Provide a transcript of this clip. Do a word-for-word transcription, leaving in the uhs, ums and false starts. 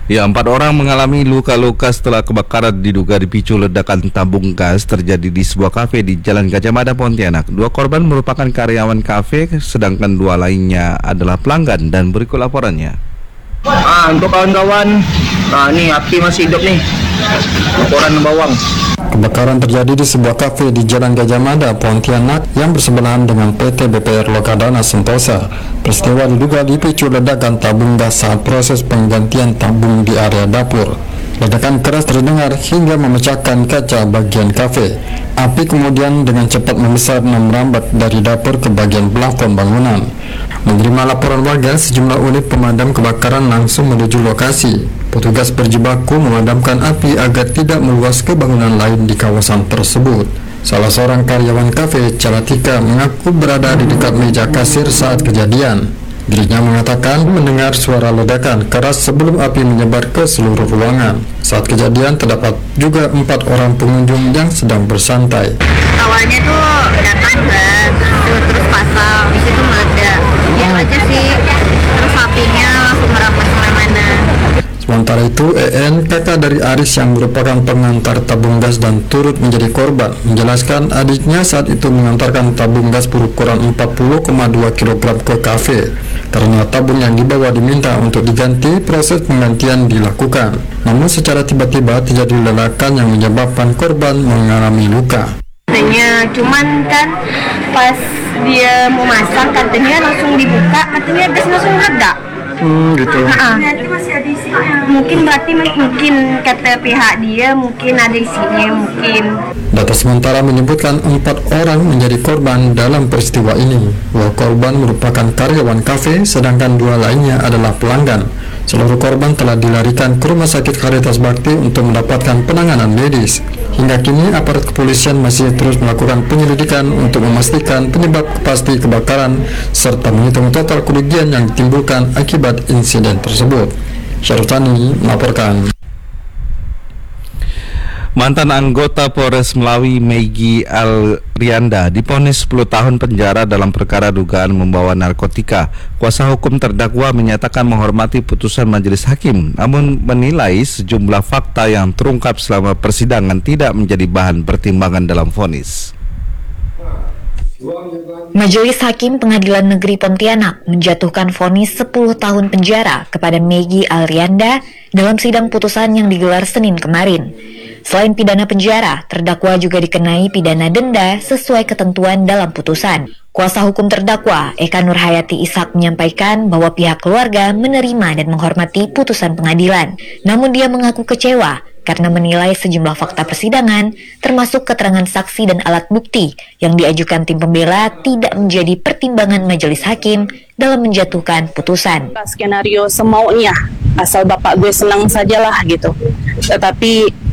Ya, empat orang mengalami luka-luka setelah kebakaran diduga dipicu ledakan tabung gas terjadi di sebuah kafe di Jalan Gajah Mada, Pontianak. Dua korban merupakan karyawan kafe, sedangkan dua lainnya adalah pelanggan, dan berikut laporannya. Ah, untuk kawan-kawan, nah ini api masih hidup nih. Laporan bawang. Kebakaran terjadi di sebuah kafe di Jalan Gajah Mada, Pontianak yang bersebelahan dengan P T B P R Lokadana Sentosa. Peristiwa diduga dipicu ledakan tabung gas saat proses penggantian tabung di area dapur. Ledakan keras terdengar hingga memecahkan kaca bagian kafe. Api kemudian dengan cepat membesar dan merambat dari dapur ke bagian plafon bangunan. Menerima laporan warga, sejumlah unit pemadam kebakaran langsung menuju lokasi. Petugas berjibaku memadamkan api agar tidak meluas ke bangunan lain di kawasan tersebut. Salah seorang karyawan kafe, Calatika, mengaku berada di dekat meja kasir saat kejadian. Dirinya mengatakan mendengar suara ledakan keras sebelum api menyebar ke seluruh ruangan. Saat kejadian terdapat juga empat orang pengunjung yang sedang bersantai. Awalnya tuh datang gas, terus pasang, di situ meledak. Diam aja sih, terus apinya langsung merambat kemana-mana. Sementara itu, E N, kakak dari Aris yang merupakan pengantar tabung gas dan turut menjadi korban, menjelaskan adiknya saat itu mengantarkan tabung gas berukuran empat puluh koma dua kilogram ke kafe. Karena tabung yang dibawa diminta untuk diganti, proses penggantian dilakukan. Namun secara tiba-tiba terjadi ledakan yang menyebabkan korban mengalami luka. Katanya, cuman kan pas dia mau masang katanya langsung dibuka, katanya gas langsung meledak. Hmm, gitu. Nah, mungkin berarti mungkin kata pihak dia mungkin ada isinya mungkin. Data sementara menyebutkan empat orang menjadi korban dalam peristiwa ini. Dua korban merupakan karyawan kafe, sedangkan dua lainnya adalah pelanggan. Seluruh korban telah dilarikan ke Rumah Sakit Caritas Bakti untuk mendapatkan penanganan medis. Hingga kini aparat kepolisian masih terus melakukan penyelidikan untuk memastikan penyebab pasti kebakaran serta menghitung total kerugian yang ditimbulkan akibat insiden tersebut. Syarutani melaporkan. Mantan anggota Polres Melawi Megi Alrianda divonis sepuluh tahun penjara dalam perkara dugaan membawa narkotika. Kuasa hukum terdakwa menyatakan menghormati putusan majelis hakim, namun menilai sejumlah fakta yang terungkap selama persidangan tidak menjadi bahan pertimbangan dalam vonis. Majelis Hakim Pengadilan Negeri Pontianak menjatuhkan vonis sepuluh tahun penjara kepada Megi Alrianda dalam sidang putusan yang digelar Senin kemarin. Selain pidana penjara, terdakwa juga dikenai pidana denda sesuai ketentuan dalam putusan. Kuasa hukum terdakwa, Eka Nurhayati Ishak, menyampaikan bahwa pihak keluarga menerima dan menghormati putusan pengadilan. Namun dia mengaku kecewa karena menilai sejumlah fakta persidangan, termasuk keterangan saksi dan alat bukti yang diajukan tim pembela tidak menjadi pertimbangan majelis hakim dalam menjatuhkan putusan. Skenario semaunya, asal bapak gue senang sajalah gitu. Tetapi